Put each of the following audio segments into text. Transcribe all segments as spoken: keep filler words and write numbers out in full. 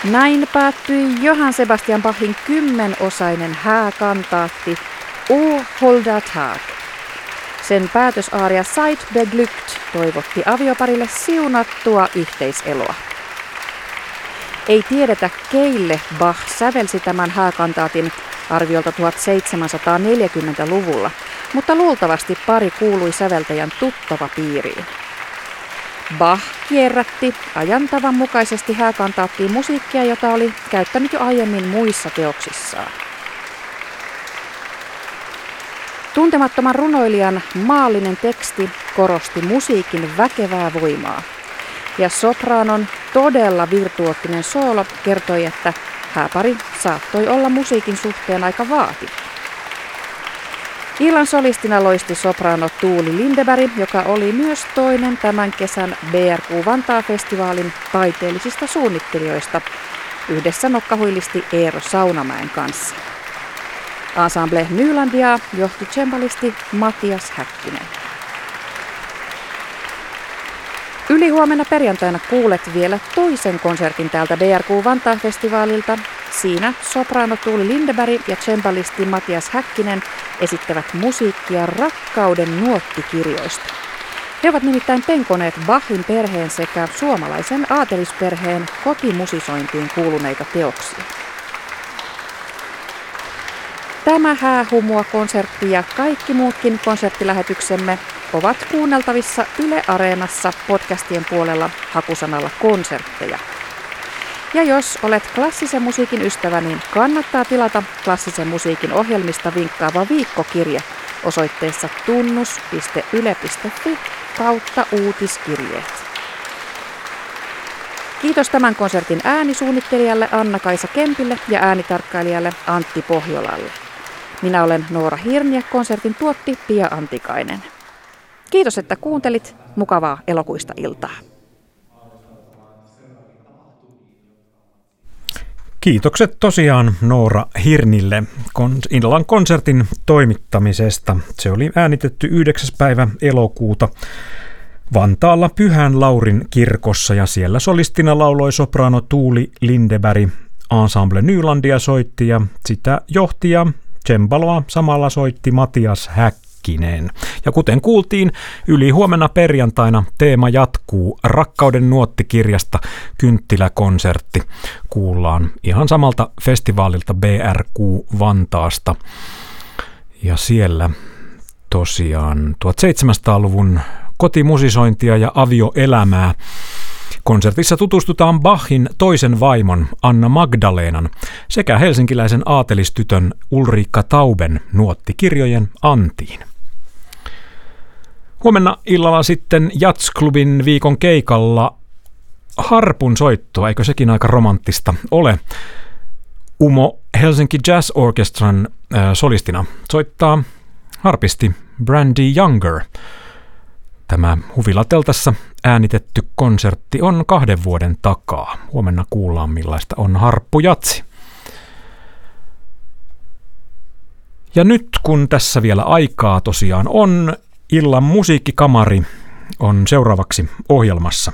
Näin päättyi Johann Sebastian Bachin kymmenosainen hääkantaatti O Holda Tag. Sen päätösaaria Seid beglückt toivotti avioparille siunattua yhteiseloa. Ei tiedetä, keille Bach sävelsi tämän hääkantaatin arviolta tuhatseitsemänsataaneljäkymmentäluvulla, mutta luultavasti pari kuului säveltäjän tuttava piiriin. Bach kierrätti ajantavan mukaisesti hääkantaattiin musiikkia, jota oli käyttänyt jo aiemmin muissa teoksissaan. Tuntemattoman runoilijan maallinen teksti korosti musiikin väkevää voimaa, ja sopraanon todella virtuoottinen soolo kertoi, että hääpari saattoi olla musiikin suhteen aika vaativa. Illan solistina loisti sopraano Tuuli Lindeberg, joka oli myös toinen tämän kesän B R Q Vantaa-festivaalin taiteellisista suunnittelijoista. Yhdessä nokkahuilisti Eero Saunamäen kanssa. Ensemble Nylandia johti cembalisti Matias Häkkinen. Ylihuomenna perjantaina kuulet vielä toisen konsertin täältä B R Q Vantaa-festivaalilta. Siinä sopraano Tuuli Lindeberg ja cembalisti Matias Häkkinen esittävät musiikkia rakkauden nuottikirjoista. He ovat nimittäin penkoneet Bachin perheen sekä suomalaisen aatelisperheen kotimusisointiin kuuluneita teoksia. Tämä häähumua-konsertti ja kaikki muutkin konserttilähetyksemme ovat kuunneltavissa Yle Areenassa podcastien puolella hakusanalla konsertteja. Ja jos olet klassisen musiikin ystävä, niin kannattaa tilata klassisen musiikin ohjelmista vinkkaava viikkokirje osoitteessa tunnus piste yle piste fi kautta uutiskirjeet. Kiitos tämän konsertin äänisuunnittelijalle Anna-Kaisa Kempille ja äänitarkkailijalle Antti Pohjolalle. Minä olen Noora Hirni ja konsertin tuotti Pia Antikainen. Kiitos, että kuuntelit. Mukavaa elokuista iltaa. Kiitokset tosiaan Noora Hirnille illan konsertin toimittamisesta. Se oli äänitetty yhdeksäs päivä elokuuta Vantaalla Pyhän Laurin kirkossa ja siellä solistina lauloi sopraano Tuuli Lindeberg. Ensemble Nylandia soitti ja sitä johti ja cembaloa samalla soitti Matias Häkkinen. Ja kuten kuultiin, yli huomenna perjantaina teema jatkuu Rakkauden nuottikirjasta kynttiläkonsertti. Kuullaan ihan samalta festivaalilta B R Q Vantaasta. Ja siellä tosiaan tuhatseitsemänsataaluvun kotimusisointia ja avioelämää. Konsertissa tutustutaan Bachin toisen vaimon Anna Magdalenan sekä helsinkiläisen aatelistytön Ulrika Tauben nuottikirjojen antiin. Huomenna illalla sitten Jazzklubin viikon keikalla harpun soittoa, eikö sekin aika romanttista ole? Umo Helsinki Jazz Orchestran äh, solistina soittaa harpisti Brandy Younger. Tämä Huvilateltassa äänitetty konsertti on kahden vuoden takaa. Huomenna kuullaan, millaista on harppujatsi. Ja nyt kun tässä vielä aikaa tosiaan on, illan musiikkikamari on seuraavaksi ohjelmassa.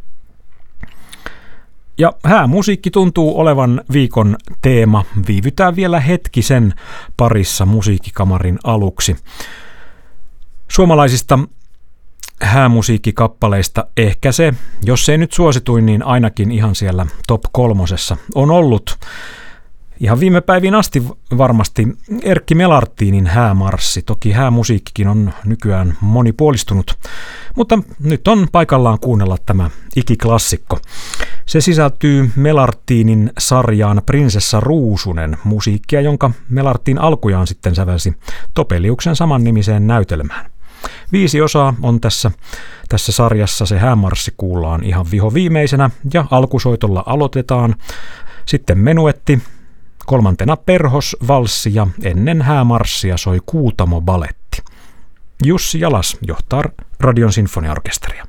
Ja häämusiikki tuntuu olevan viikon teema. Viivytään vielä hetki sen parissa musiikkikamarin aluksi. Suomalaisista häämusiikkikappaleista ehkä se, jos ei nyt suosituin, niin ainakin ihan siellä top kolmosessa on ollut. Ihan viime päiviin asti varmasti Erkki Melartinin Häämarssi. Toki häämusiikkikin on nykyään monipuolistunut, mutta nyt on paikallaan kuunnella tämä ikiklassikko. Se sisältyy Melartinin sarjaan Prinsessa Ruusunen, musiikkia, jonka Melartin alkujaan sitten sävelsi Topeliuksen samannimiseen näytelmään. Viisi osaa on tässä, tässä sarjassa, se häämarssi kuullaan ihan vihoviimeisenä ja alkusoitolla aloitetaan. Sitten menuetti, kolmantena perhos, valssi ja ennen häämarssia soi Kuutamo-baletti. Jussi Jalas johtaa Radion sinfoniaorkesteria.